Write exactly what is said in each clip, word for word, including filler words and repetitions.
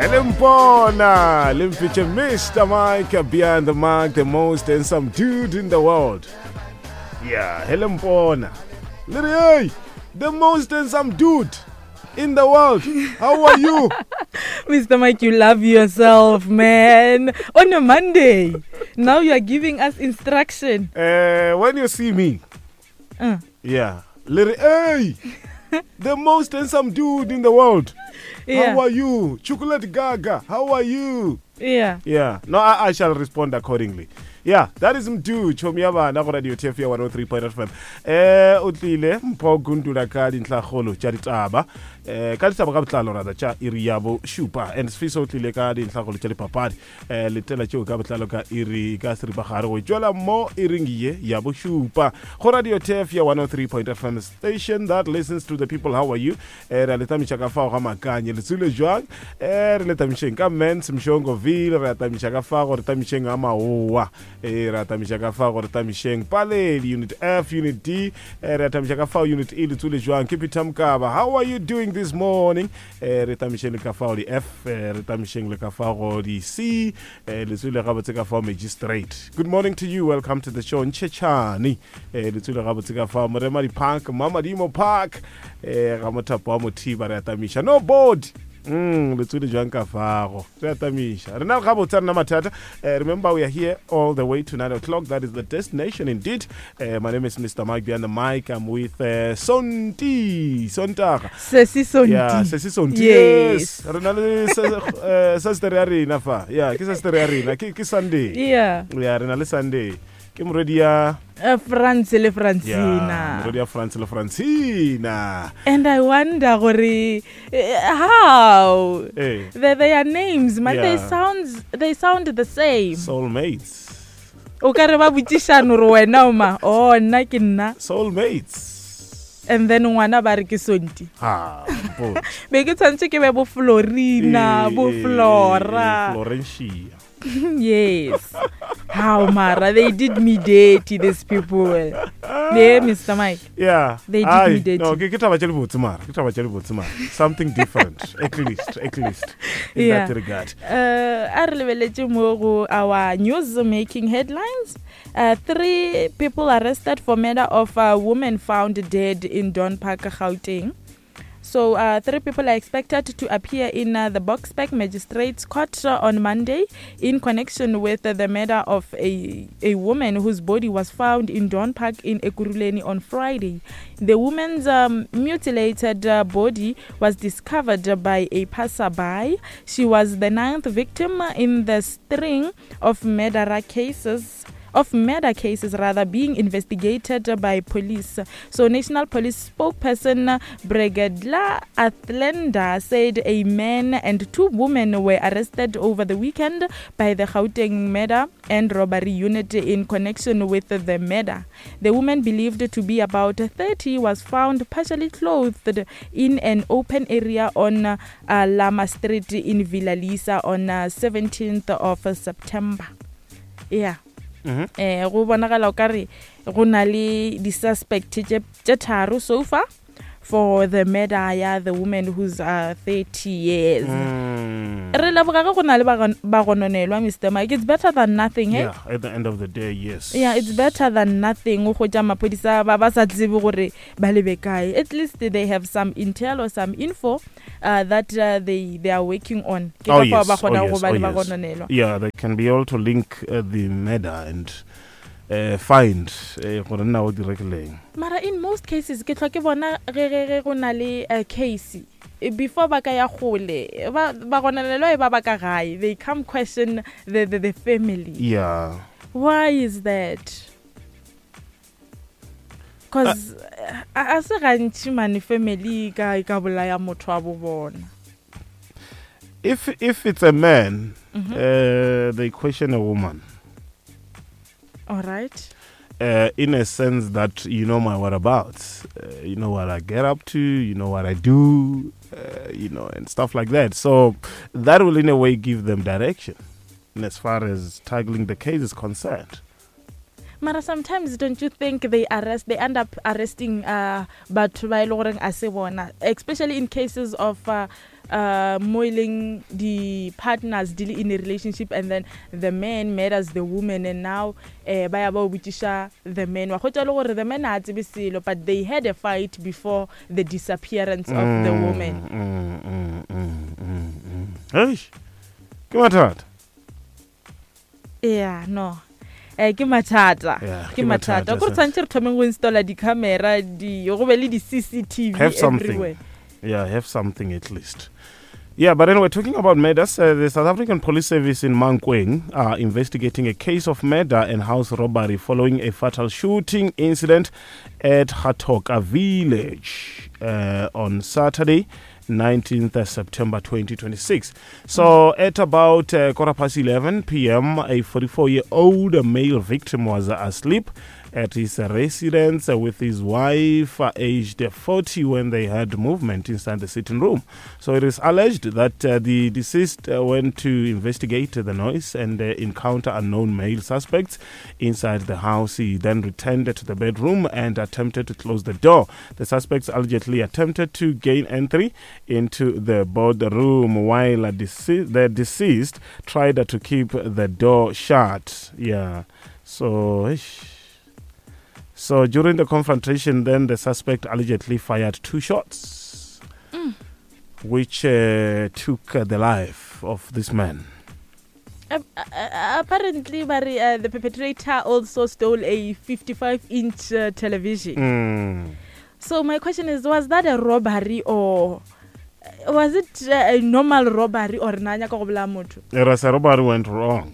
Elempona, Limfiche Mister Mike, behind the mic, the most handsome dude in the world. Yeah, Elempona. Lily, the most handsome dude in the world. How are you? Mister Mike, you love yourself, man. On a Monday. Now you are giving us instruction. Uh, when you see me, Uh. yeah, Lily, hey, the most handsome dude in the world. Yeah. How are you? Chocolate Gaga, how are you? Yeah. Yeah, no, I, I shall respond accordingly. Yeah, that is Mdu Chomiaba na go radio T F one oh three point eight F M. Eh utlile mpho gundula ka dintlagolo tša ditaba. Eh ka ditaba ka botlalo rata tša iri ya bo shupa and sfiso utlile ka dintlagolo tša dipapadi. Eh letela tšeo ka botlalo ka iri ka seripa gare go tšwela mo iringie ya bo shupa. Go radio T F one oh three point eight F M station that listens to the people. How are you? Eh re letamisha ka fao ga makanye le tsule jwang. Eh re letamisheng ka Mens Mshongoville re letamisha ka fao re tamisheng a maowa. Eh re letamisha ka fao re tamisheng Paledi unit F unit D eh re letamisha ka fao unit E le tsule jwang. Keep it Tamkaba. How are you doing this morning? Eh re tamisheng le ka fao di F eh re tamisheng le ka fao di C eh le tsule ga botse ka fao magistrate. Good morning to you. Welcome to the show Nchechani. Eh le tsule ga botse ka fao Morema di Park Mama Dimo Park eh ga mothapo wa motiba re atamisha no board. Mm, le tsule jwang ka fago re atamisha re na ga botsa nna mathata. Uh, remember we are here all the way to nine o'clock. That is the destination indeed. Uh, my name is Mister Mike behind the mic. I'm with uh, Sonti Sontaga. Sesi Sonti. Yeah, Sesi Sonti. Yes. Re na le sister ya rena fa. Yeah, ke sister ya rena ke ke Sunday. Yeah. Yeah, re na le Sunday. Ke moredi ya Uh, France le yeah, Francina. moredi ya France le Francina. And I wonder gore, uh, how Hey, they, their names, man, they Yeah. sound they sound the same. soulmates. O ka re ba botsishano re wena o ma. Oh, nna ke nna. Soulmates. And then ngwana ba re ke Sonti. Ha, bo. Be ke tshwantse ke be bo Florina, bo Eh, Flora. Florentia. Yes. How Mara, they did me dirty, these people. Yeah, Mister Mike. Yeah. They did Aye, me dirty. No, ke ke taba tšele botse mara. Ke taba tšele botse mara. Something different, at least, at least in Yeah. that regard. Uh, a re lebeletse mo go our news making headlines. Uh, three people arrested for murder of a woman found dead in Don Park, Gauteng. So uh, three people are expected to appear in uh, the Boksburg Magistrates Court uh, on Monday in connection with uh, the murder of a, a woman whose body was found in Don Park in Ekurhuleni on Friday. The woman's um, mutilated uh, body was discovered uh, by a passerby. She was the ninth victim in the string of murder cases of murder cases rather being investigated by police. So National Police spokesperson Brigadier Athlenda said a man and two women were arrested over the weekend by the Gauteng Murder and Robbery Unit in connection with the murder. The woman, believed to be about thirty, was found partially clothed in an open area on uh, Lama Street in Villa Lisa on uh, seventeenth of September. Yeah. Mhm. Eh go bonagala o kare go na le di suspect tše tharo so far for the murder ya the woman who's uh, thirty years. Mm. Re leboga go na le ba gononelwa Mister Mike. It's better than nothing, eh? Yeah, at the end of the day, yes. Yeah, it's better than nothing. Go ja mapodisa ba ba sa tsebe gore ba lebe kae. At least they have some intel or some info uh, that uh, they they are working on. Ke Oh, ka yes. fa ba gona Oh, go yes. ba Oh, le ba yes. gononelwa. Yeah, they can be able to link uh, the murder and uh, find gore nna o direkileng. Mara in most cases ke tloa ke bona ge ge ge go na le a case before ba ka ya gole ba ba gonelelwa e ba ba ka gae. They come question the the, the family. Yeah. Why is that? Cause a a se gantši man family ka ka bolaya motho wa bo bona. If if it's a man, Mhm. uh, they question a woman. All right. Uh, in a sense that you know my whereabouts, uh, you know what I get up to, you know what I do, uh, you know, and stuff like that. So that will in a way give them direction and as far as tackling the case is concerned. Mara, sometimes don't you think they arrest, they end up arresting uh, batho ba ile goreng a se bona, especially in cases of uh, uh, moiling the partners dealing in a relationship, and then the man murders the woman, and now uh, ba ya ba botsisha the man wa khotsa le gore the man a tsebe selo, but they had a fight before the disappearance mm, of the woman. mm, mm, mm, mm, mm. Hey, ke mathata. Yeah, no. Eh ke mathata. Ke mathata. Go tsantse re thomeng go installa di camera di go be le di C C T V have everywhere. Something. Yeah, have something at least. Yeah, but anyway, talking about murders, uh, the South African Police Service in Mankweng are investigating a case of murder and house robbery following a fatal shooting incident at Hatoka village uh, on Saturday, nineteenth of September twenty twenty-six. So at about uh, quarter past eleven p.m., a forty-four-year-old male victim was asleep at his residence uh, with his wife, uh, aged forty, when they had movement inside the sitting room. So it is alleged that uh, the deceased uh, went to investigate the noise and uh, encounter unknown male suspects inside the house. He then returned to the bedroom and attempted to close the door. The suspects allegedly attempted to gain entry into the boardroom while uh, dece- the deceased tried to keep the door shut. Yeah. So... Ish. So during the confrontation, then the suspect allegedly fired two shots, mm. which uh, took uh, the life of this man. Uh, uh, apparently, Barry, uh, the perpetrator also stole a fifty-five inch uh, television. Mm. So my question is, was that a robbery or was it uh, a normal robbery or nanya ka go bola motho? It was a robbery went wrong.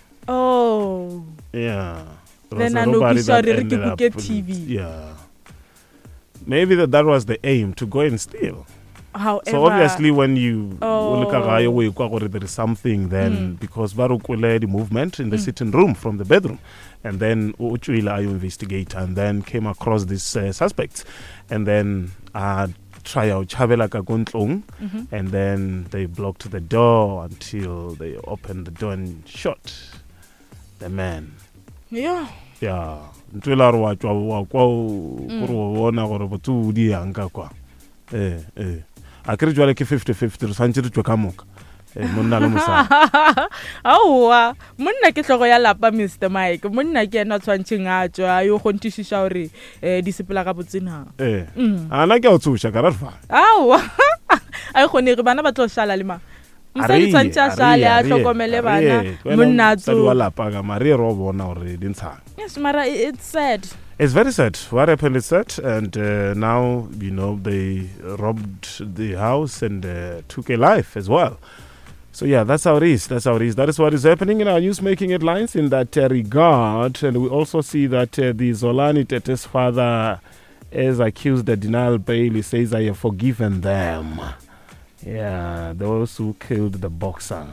Oh. Yeah. Then I know T V. Yeah. Maybe that, that was the aim, to go and steal. However, so obviously when you oh. look at there is something then mm. because Barukule the movement in the mm. sitting room from the bedroom, and then Uchuila you investigate and then came across these uh, suspects, and then uh try out Chabela Kaguntlung, mm-hmm. and then they blocked the door until they opened the door and shot the man. Yeah. Yeah. Ntwela ro wa tswa wa kwa go bona gore botsu di yanga kwa. Eh eh. A kere jwale ke fifty fifty re santse re tswa ka moka. Eh monna le mosadi. Aowa, monna ke tlogo ya lapa Mister Mike. Monna ke ena tshwantsheng a tswa yo go ntishisha hore eh di sepela ka botsena. Eh. Ana ke o tshusha ka ra fa. Aowa. Ai khone re bana ba tlo shala le ma. Msadi tsantsa shala a hlokomele bana monna tso wa lapa ga mare ro bona hore di ntshang. Yes, Mara, it's sad. It's very sad. What happened is sad, and uh, now you know they robbed the house and uh, took a life as well. So yeah, that's how it is. That's how it is. That is what is happening in our news-making headlines in that uh, regard. And we also see that uh, the Zolani Tete's father is accused of denial bail. He says, I have forgiven them. Yeah, those who killed the boxer.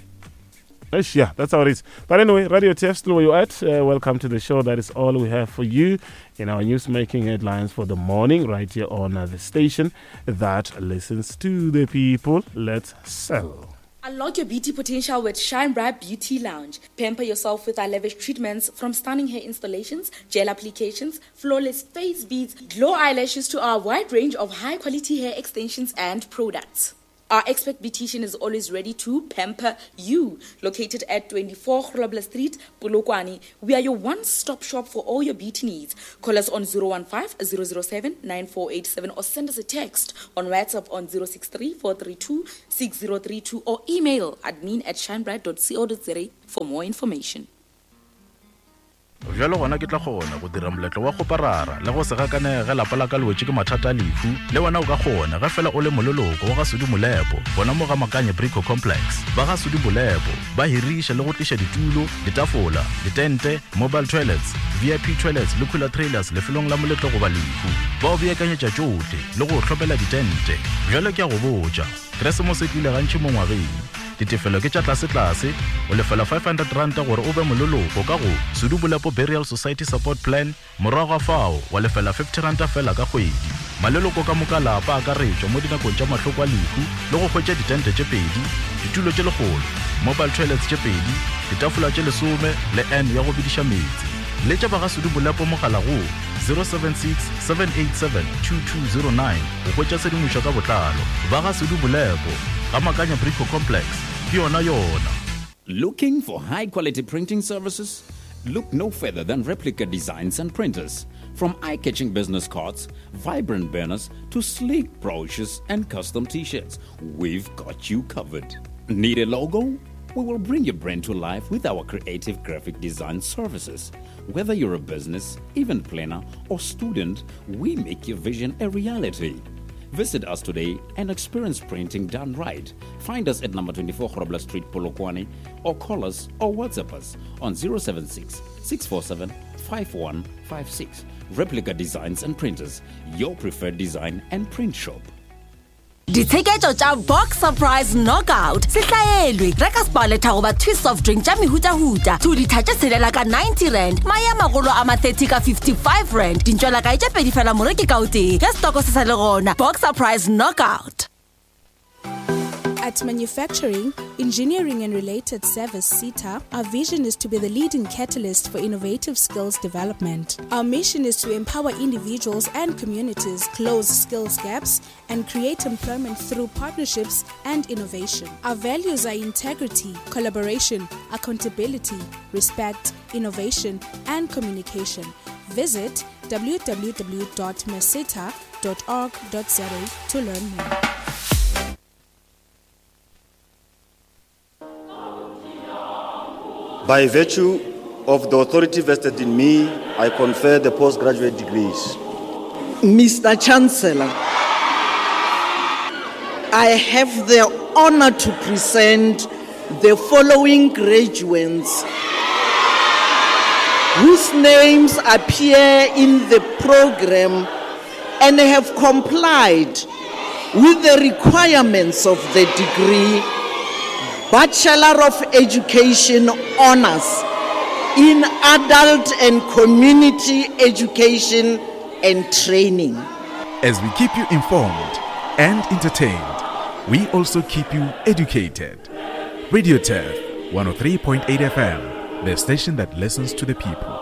Yeah, that's how it is. But anyway, Radio T F, still where you're at. Uh, welcome to the show. That is all we have for you in our news-making headlines for the morning, right here on uh, the station that listens to the people. Let's sell. Unlock your beauty potential with Shine Bright Beauty Lounge. Pamper yourself with our lavish treatments, from stunning hair installations, gel applications, flawless face beads, glow eyelashes, to our wide range of high-quality hair extensions and products. Our expert beautician is always ready to pamper you. Located at twenty-four Grobler Street, Polokwane, we are your one-stop shop for all your beauty needs. Call us on zero one five, zero zero seven, nine four eight seven or send us a text on WhatsApp on zero six three, four three two, six zero three two or email admin at shinebright dot co dot za for more information. Jalo gona ke tla gona go dira moletlo wa go parara le go se gakane ge lapa la ka lwetse ke mathata lefu le wena o ka gona ga fela o le mololoko wa ga Sudi Molepo bona mo ga Makanye Brico Complex ba ga Sudi Molepo ba hirisha le go tlisha ditulo ditafola ditente mobile toilets V I P toilets le cooler trailers le felong la moletlo go ba lefu ba o beakanyetša tšohle le go hlopela ditente jalo ke a go botša Christmas e tlile gantši mo ngwageng ditefelo ke tša tlase-tlase o lefela five hundred rand gore o be mololoko ka go Sudi Molepo Burial Society Support Plan morago fao wa lefela fifty rand fela ka kgwedi maleloko ka moka lapa ka retšwa mo dinakong tša mahloko a lehu le go hwetša ditente tše pedi ditulo tše legolo mobile toilets tše pedi ditafola tše lesome le n ya go bediša metsi letša bagasudu bolepo mogala go zero seven six seven eight seven two two zero nine go hwetša sedimošo ka botlalo. Bagasudu bolepo ga Makanya Brico Complex ke yona yona. Looking for high-quality printing services? Look no further than Replica Designs and Printers. From eye-catching business cards, vibrant banners, to sleek brochures and custom t-shirts, we've got you covered. Need a logo? We will bring your brand to life with our creative graphic design services. Whether you're a business, event planner, or student, we make your vision a reality. Visit us today and experience printing done right. Find us at number twenty-four Grobler Street, Polokwane, or call us or WhatsApp us on zero seven six six four seven five one five six. Replica Designs and Printers, your preferred design and print shop. Ditshegetso tša Box Surprise Knockout se hlaelwe reka spaleta goba twist soft drink tša mehutahuta two liter tše selela ka ninety rand maya magolo a ma thirty ka fifty-five rand dintšwela ka itše pedi fela moreki ka o tee ge stoko se sa le gona. Box Surprise Knockout. At Manufacturing, Engineering and Related Service SETA, our vision is to be the leading catalyst for innovative skills development. Our mission is to empower individuals and communities, close skills gaps, and create employment through partnerships and innovation. Our values are integrity, collaboration, accountability, respect, innovation, and communication. Visit w w w dot meseta dot org dot za to learn more. By virtue of the authority vested in me, I confer the postgraduate degrees. Mister Chancellor, I have the honor to present the following graduates whose names appear in the program and have complied with the requirements of the degree Bachelor of Education Honors in Adult and Community Education and Training. As we keep you informed and entertained, we also keep you educated. Radio Turf one oh three point eight F M, the station that listens to the people.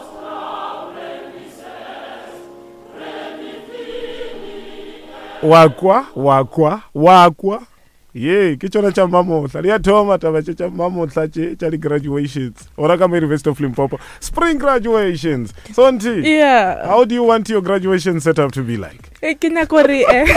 Wakwa, wakwa, wakwa. Ye, ke tsona tša mamotla le ya thoma taba tše tša mamotla tše tša di graduations ora ka University of Limpopo spring graduations. Sonti, Yeah. how do you want your graduation setup to be like? Eh, ke nyako re eh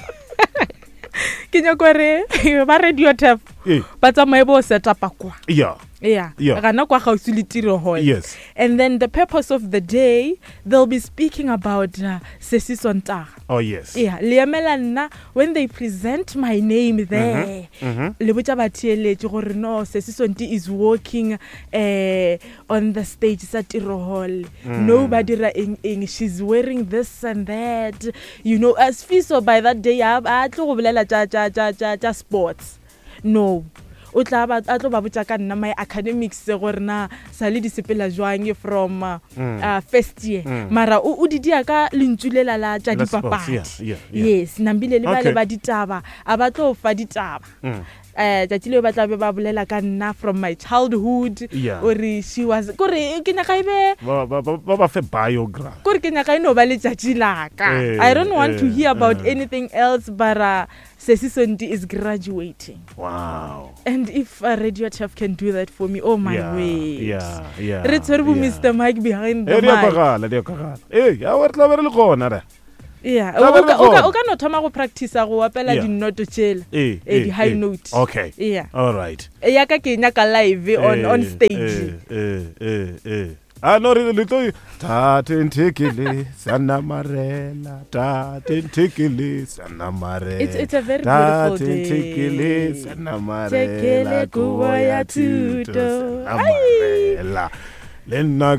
ke nyako re ba Radio Turf Eh. ba tsamaye bo set up kwa. Yeah. Yeah. Yeah. Gana kwa gausi le tiro hall. Yes. And then the purpose of the day, they'll be speaking about uh, Sesi Sontaga. Oh yes. Yeah, Liamela nna when they present my name there. Le botsa ba theeletše gore no Sesi Sonti is walking uh, on the stage sa tiro hall. Nobody ra eng eng she's wearing this and that. You know, as Fiso by that day a a tlo go bolela tša tša tša tša tša sports. No. O tla ba a tlo ba botsa ka nna my academics se gore na sa le disepela jwang from uh, mm. uh, first year mm. mara o o didia ka lentsulela la tša dipapadi. Yeah, yeah, yeah. Yes, nambile le ba le ba ditaba a ba tlo fa ditaba. Mm. Eh tša tile ba tla be ba bolela ka nna from my childhood Yeah. or she was gore ke nya ka ibe Ba ba ba ba fe biography. gore ke nya ka ino ba le tšatši la ka. Eh, I don't want eh, to hear about eh. anything else but uh, Sesi Sonti is graduating. Wow. And if uh, Radio Turf can do that for me, oh my Yeah, way. yeah, yeah, Re tshwerwe yeah. Mister Mike behind the Eh, di a mic. kagala, di a kagala. Eh, ya wa tla bere le gona re. Yeah. Tla O be re ka o ka gona. o ka no thoma go practice go apela Yeah. di note tshela. Eh, Eh, di eh, high eh. note. Okay. Yeah. All right. E ya ka ke nya ka live on on Eh, stage. Eh, eh, eh, eh. Ah no re le tlo tate nthekele sana marela tate nthekele sana marela. It's- it's a very beautiful tate day. nthekele sana marela Tekele kubo ya thuto. sana marela. Le nna